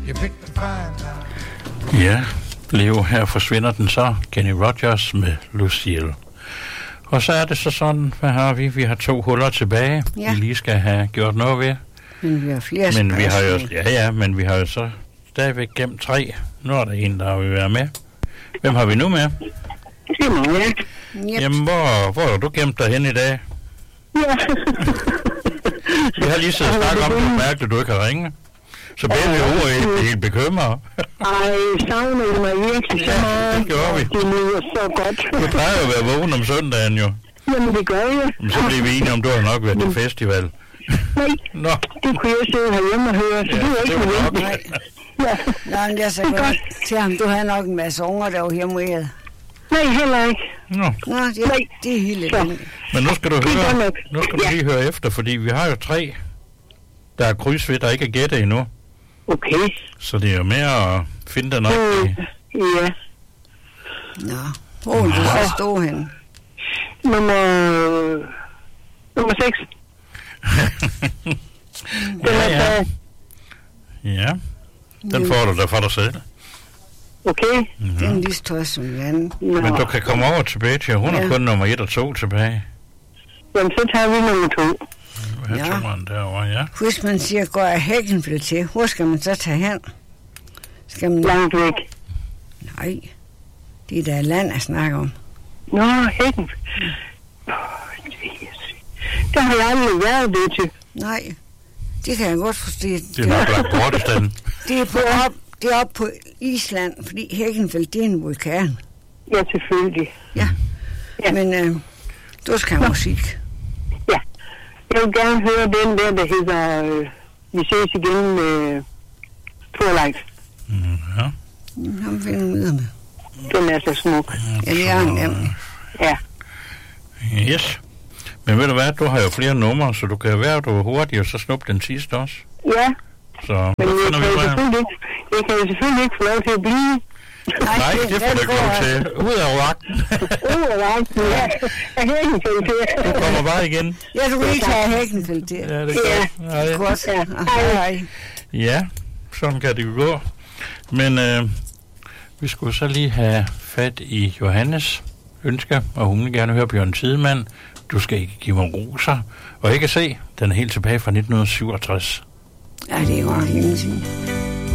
Ja, Leo, her forsvinder den så. Kenny Rogers med Lucille. Og så er det så sådan, hvad har vi? Vi har 2 huller tilbage, vi lige skal have gjort noget ved. Men vi har flere men vi har jo, men vi har jo så stadigvæk gemt 3. Nu er der en, der vil være med. Hvem har vi nu med? Jamen, hvor er du gemt dig hen i dag? Ja. Vi har lige siddet og snakket om, det mærkeligt, at du ikke har ringet. Så bliver vi jo helt bekymret. Savner mig virkelig så meget. Det gjorde vi. Det lyder så godt. Du plejer jo at være vågen om søndagen, jo. Jamen, det gør jeg. Men så bliver vi enige om, du har nok været til festival. Nej, Nå. Det kunne jeg sidde herhjemme og høre, så det var ikke nødvendigt. Ja. Nej, jeg sagde godt til ham, du havde nok en masse unger, der var hjemme med. Nej, heller ikke. Nå, det er helt lidt. Men nu skal du høre, lige høre efter, fordi vi har jo 3, der er kryds ved, der ikke er gætte endnu. Okay. Så det er jo mere at finde den rigtige. Ja. Nå, hvor vil du så stå henne? Nummer 6. Ja, den får du da for dig selv. Okay. Den lige står som en anden. Men du kan komme over tilbage til, hun har kun nummer 1 og 2 tilbage. Jamen, så tager vi nummer 2. Hvis man siger, går jeg Hækkenfeldt til, hvor skal man så tage hen? Skal man... Langt væk. Nej, det er der land at snakke om. Nå, Hækkenfeldt. Der har jeg aldrig været det til. Nej, det kan jeg godt forstå. Det er nok lagt bort i stedet. Det er oppe på Island, fordi Hækkenfeldt, det er en vulkan. Ja, selvfølgelig. Ja. Men du skal have musik. Ja. Jeg vil gerne høre den der hedder Vi ses igen med Twilight. Ja. Ham finder vi ud med. Den er så smuk. Ja, det er en nemlig. Ja. Yes. Men ved du hvad, du har jo flere numre, så du kan være, at du er hurtig, og så snuppe den sidste også. Ja. Så, men jeg kan jo selvfølgelig ikke få lov til at blive. Nej, det får du ikke lov til. Ud af vagten. Ud af vagten, ja. Hækkenfeldt til. Du kommer bare igen. Ja, du vil ikke have Hækkenfeldt til. Ja, det gør. Ja, godt. Hej. Ja, sådan kan det jo gå. Men vi skulle så lige have fat i Johannes ønsker, og hun vil gerne høre Bjørn Tidemand. Du skal ikke give mig roser. Og ikke se, den er helt tilbage fra 1967. Ja, det er godt længe siden.